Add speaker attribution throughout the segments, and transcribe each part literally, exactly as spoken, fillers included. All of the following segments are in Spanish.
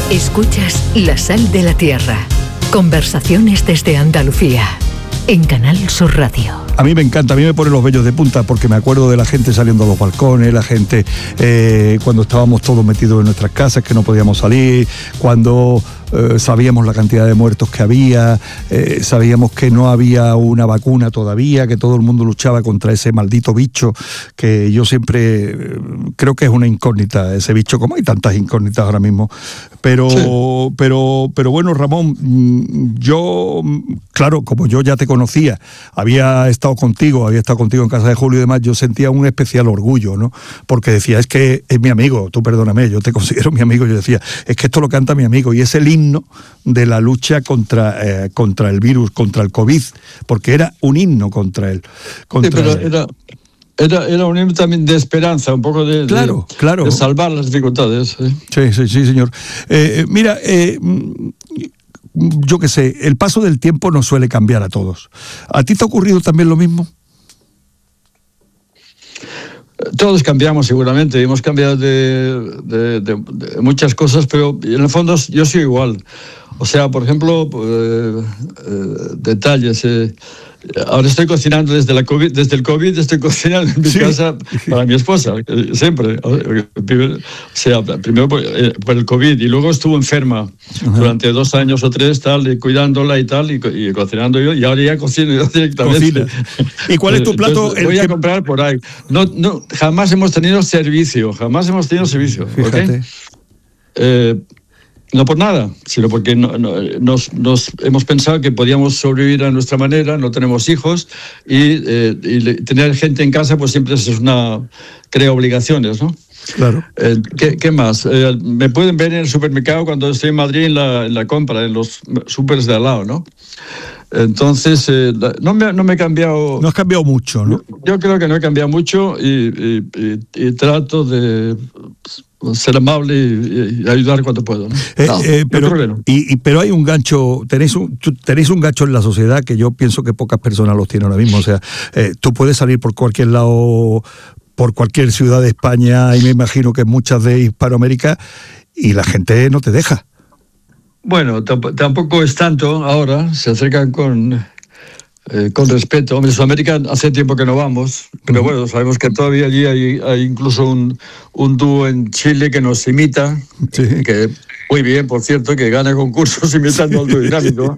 Speaker 1: Escuchas La Sal de la Tierra. Conversaciones desde Andalucía. En Canal Sur Radio.
Speaker 2: A mí me encanta, a mí me pone los vellos de punta porque me acuerdo de la gente saliendo a los balcones, la gente eh, cuando estábamos todos metidos en nuestras casas, que no podíamos salir, cuando eh, sabíamos la cantidad de muertos que había, eh, sabíamos que no había una vacuna todavía, que todo el mundo luchaba contra ese maldito bicho, que yo siempre eh, creo que es una incógnita, ese bicho, como hay tantas incógnitas ahora mismo. Pero, sí. pero, pero bueno, Ramón, yo, claro, como yo ya te conocía, había estado contigo, había estado contigo en casa de Julio y demás, yo sentía un especial orgullo, ¿no? Porque decía, es que es mi amigo, tú perdóname, yo te considero mi amigo, yo decía, es que esto lo canta mi amigo, y es el himno de la lucha contra, eh, contra el virus, contra el COVID, porque era un himno contra él. Contra
Speaker 3: sí, pero
Speaker 2: él.
Speaker 3: era... Era, era un himno también de esperanza, un poco de,
Speaker 2: claro,
Speaker 3: de,
Speaker 2: claro.
Speaker 3: de salvar las dificultades. ¿eh?
Speaker 2: Sí, sí, sí, señor. Eh, mira, eh, yo qué sé, el paso del tiempo nos suele cambiar a todos. ¿A ti te ha ocurrido también lo mismo?
Speaker 3: Todos cambiamos seguramente, hemos cambiado de, de, de, de muchas cosas, pero en el fondo yo soy igual. O sea, por ejemplo, eh, eh, detalles... Eh, Ahora estoy cocinando desde la COVID, desde el COVID estoy cocinando en mi sí. casa para mi esposa, siempre. O sea, primero por, eh, por el COVID y luego estuvo enferma uh-huh. durante dos años o tres, tal, y cuidándola y tal, y, y cocinando yo, y ahora ya cocino yo directamente.
Speaker 2: Cocina. ¿Y cuál es tu plato?
Speaker 3: Entonces, voy a que... comprar por ahí. No, no, jamás hemos tenido servicio, jamás hemos tenido servicio.
Speaker 2: Fíjate.
Speaker 3: ¿Okay? Eh, No por nada, sino porque no, no, nos, nos hemos pensado que podíamos sobrevivir a nuestra manera, no tenemos hijos, y, eh, y tener gente en casa pues siempre es una... crea obligaciones, ¿no?
Speaker 2: Claro.
Speaker 3: Eh, ¿qué, ¿Qué más? Eh, me pueden ver en el supermercado cuando estoy en Madrid en la, en la compra, en los supers de al lado, ¿no? Entonces, eh, no, me, no me he cambiado...
Speaker 2: No has cambiado mucho, ¿no?
Speaker 3: Yo, yo creo que no he cambiado mucho y, y, y, y trato de... ser amable y, y ayudar cuando puedo, ¿no?
Speaker 2: Eh,
Speaker 3: no,
Speaker 2: eh, pero,
Speaker 3: no
Speaker 2: y, y, pero hay un gancho, tenéis un, tenéis un gancho en la sociedad que yo pienso que pocas personas los tienen ahora mismo. O sea, eh, tú puedes salir por cualquier lado, por cualquier ciudad de España, y me imagino que muchas de Hispanoamérica, y la gente no te deja.
Speaker 3: Bueno, tamp- tampoco es tanto ahora, se acercan con... Eh, con respeto. Hombre, Sudamérica hace tiempo que no vamos, pero bueno, sabemos que todavía allí hay, hay incluso un, un dúo en Chile que nos imita, sí. que muy bien, por cierto, que gana concursos imitando al dúo dinámico.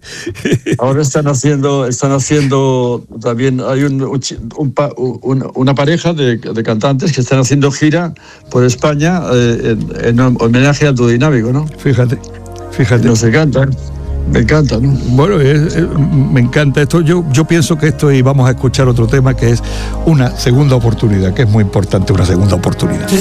Speaker 3: Ahora están haciendo, están haciendo también, hay un, un, un, una pareja de, de cantantes que están haciendo gira por España eh, en, en homenaje al dúo dinámico, ¿no?
Speaker 2: Fíjate, fíjate.
Speaker 3: Nos encantan. Me encanta, ¿no?
Speaker 2: Bueno, es, es, me encanta esto. Yo, yo pienso que esto, y vamos a escuchar otro tema que es una segunda oportunidad, que es muy importante, una segunda oportunidad.